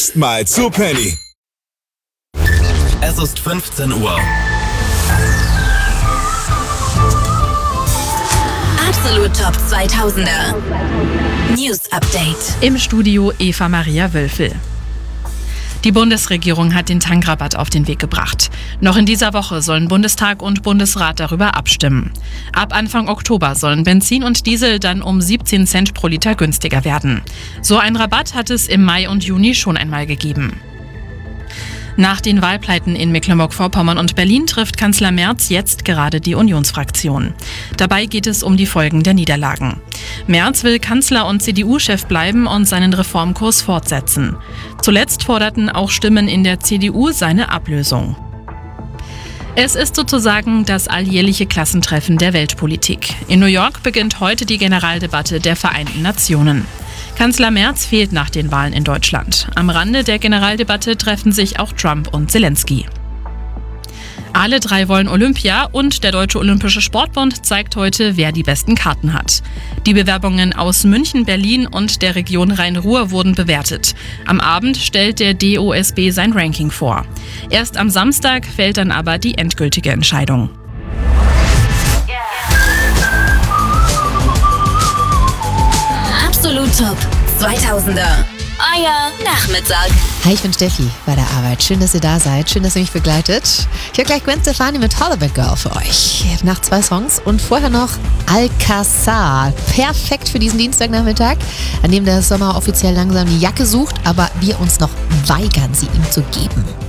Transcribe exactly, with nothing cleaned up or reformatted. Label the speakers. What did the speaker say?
Speaker 1: Mal zu Penny.
Speaker 2: Es ist fünfzehn Uhr.
Speaker 3: Absolut Top zweitausender News Update.
Speaker 4: Im Studio Eva Maria Wölfel. Die Bundesregierung hat den Tankrabatt auf den Weg gebracht. Noch in dieser Woche sollen Bundestag und Bundesrat darüber abstimmen. Ab Anfang Oktober sollen Benzin und Diesel dann um siebzehn Cent pro Liter günstiger werden. So einen Rabatt hat es im Mai und Juni schon einmal gegeben. Nach den Wahlpleiten in Mecklenburg-Vorpommern und Berlin trifft Kanzler Merz jetzt gerade die Unionsfraktion. Dabei geht es um die Folgen der Niederlagen. Merz will Kanzler und C D U-Chef bleiben und seinen Reformkurs fortsetzen. Zuletzt forderten auch Stimmen in der C D U seine Ablösung. Es ist sozusagen das alljährliche Klassentreffen der Weltpolitik. In New York beginnt heute die Generaldebatte der Vereinten Nationen. Kanzler Merz fehlt nach den Wahlen in Deutschland. Am Rande der Generaldebatte treffen sich auch Trump und Zelensky. Alle drei wollen Olympia und der Deutsche Olympische Sportbund zeigt heute, wer die besten Karten hat. Die Bewerbungen aus München, Berlin und der Region Rhein-Ruhr wurden bewertet. Am Abend stellt der D O S B sein Ranking vor. Erst am Samstag fällt dann aber die endgültige Entscheidung.
Speaker 3: Absolut Top zweitausender. Euer Nachmittag.
Speaker 5: Hi, ich bin Steffi bei der Arbeit. Schön, dass ihr da seid. Schön, dass ihr mich begleitet. Ich habe gleich Gwen Stefani mit Holoback Girl für euch. Nach zwei Songs und vorher noch Alcazar. Perfekt für diesen Dienstagnachmittag, an dem der Sommer offiziell langsam die Jacke sucht, aber wir uns noch weigern, sie ihm zu geben.